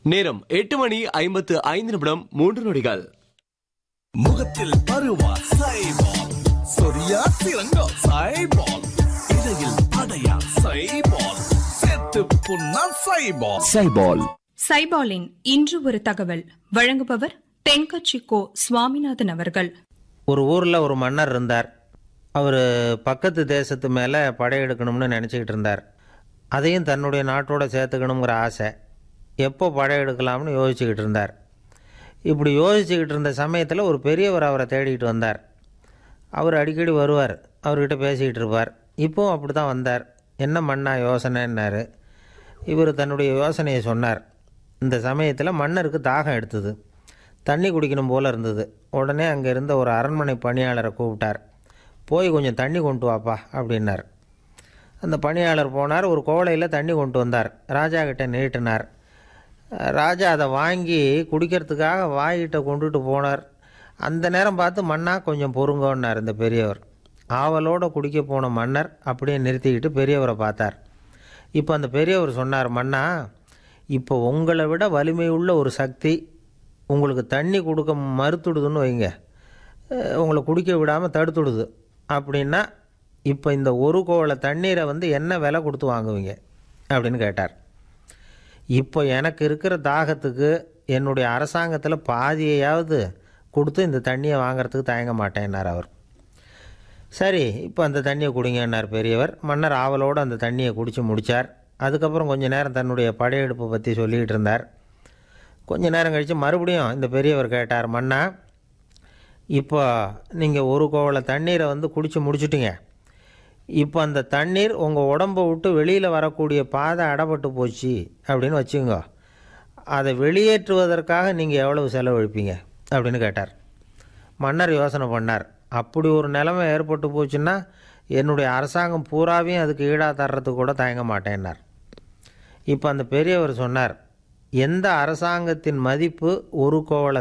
நேரம் 8:55 3 நொடிகள். முகத்தில் பருவா சைபால், சொரியா சிறங்கா சைபால், இடையில் அடையா சைபால், செத்து புண்ணா சைபால். சைபால். சைபாலின் இன்று ஒரு தகவல் வழங்குபவர் தென்கட்சி கோ சுவாமிநாதன் அவர்கள். ஒரு ஊரில் ஒரு மன்னர் இருந்தார். அவர் பக்கத்து தேசத்து மேலே படையெடுக்கணும்னு நினச்சிக்கிட்டு இருந்தார். அதையும் தன்னுடைய நாட்டோட சேர்த்துக்கணுங்கிற ஆசை. எப்போ படையெடுக்கலாம்னு யோசிச்சுக்கிட்டு இருந்தார். இப்படி யோசிச்சுக்கிட்டு இருந்த சமயத்தில் ஒரு பெரியவர் அவரை தேடிக்கிட்டு வந்தார். அவர் அடிக்கடி வருவார், அவர்கிட்ட பேசிக்கிட்டு இருப்பார். இப்போவும் அப்படி தான் வந்தார். என்ன மன்னா யோசனைன்னாரு. இவர் தன்னுடைய யோசனையை சொன்னார். இந்த சமயத்தில் மன்னருக்கு தாகம் எடுத்தது, தண்ணி குடிக்கணும் போல் இருந்தது. உடனே அங்கே இருந்த ஒரு அரண்மனை பணியாளரை கூப்பிட்டார். போய் கொஞ்சம் தண்ணி கொண்டு வாப்பா அப்படின்னார். அந்த பணியாளர் போனார், ஒரு கோலையில் தண்ணி கொண்டு வந்தார். ராஜா கிட்ட நீட்டினார். ராஜா அதை வாங்கி குடிக்கிறதுக்காக வாய்கிட்ட கொண்டுட்டு போனார். அந்த நேரம் பார்த்து மன்னா கொஞ்சம் பொறுங்கன்னார் இந்த பெரியவர். ஆவலோடு குடிக்க போன மன்னர் அப்படியே நிறுத்திக்கிட்டு பெரியவரை பார்த்தார். இப்போ அந்த பெரியவர் சொன்னார், மன்னா, இப்போ உங்களை விட வலிமை உள்ள ஒரு சக்தி உங்களுக்கு தண்ணி கொடுக்க மறுத்துடுதுன்னு வைங்க, உங்களை குடிக்க விடாமல் தடுத்துடுது அப்படின்னா, இப்போ இந்த ஒரு கோவலை தண்ணீரை என்ன விலை கொடுத்து வாங்குவீங்க அப்படின்னு கேட்டார். இப்போ எனக்கு இருக்கிற தாகத்துக்கு என்னுடைய அரசாங்கத்தில் பாதியையாவது கொடுத்து இந்த தண்ணியை வாங்கிறதுக்கு தயங்க மாட்டேன்னார் அவர். சரி, இப்போ அந்த தண்ணியை குடிங்கன்னார் பெரியவர். மன்னர் ஆவலோடு அந்த தண்ணியை குடித்து முடித்தார். அதுக்கப்புறம் கொஞ்சம் நேரம் தன்னுடைய படையெடுப்பை பற்றி சொல்லிக்கிட்டு இருந்தார். கொஞ்ச நேரம் கழித்து மறுபடியும் இந்த பெரியவர் கேட்டார், மன்னா, இப்போ நீங்கள் ஒரு கோவலை தண்ணீரை குடித்து முடிச்சுட்டிங்க. இப்போ அந்த தண்ணீர் உங்கள் உடம்பை விட்டு வெளியில் வரக்கூடிய பாதை அடைபட்டு போச்சு அப்படின்னு வச்சுங்க, அதை வெளியேற்றுவதற்காக நீங்கள் எவ்வளவு செலவழிப்பீங்க அப்படின்னு கேட்டார். மன்னர் யோசனை பண்ணார். அப்படி ஒரு நிலைமை ஏற்பட்டு போச்சுன்னா என்னுடைய அரசாங்கம் பூராவையும் அதுக்கு ஈடாக தர்றதுக்கு கூட தயங்க மாட்டேன்னார். இப்போ அந்த பெரியவர் சொன்னார், எந்த அரசாங்கத்தின் மதிப்பு ஒரு கோவலை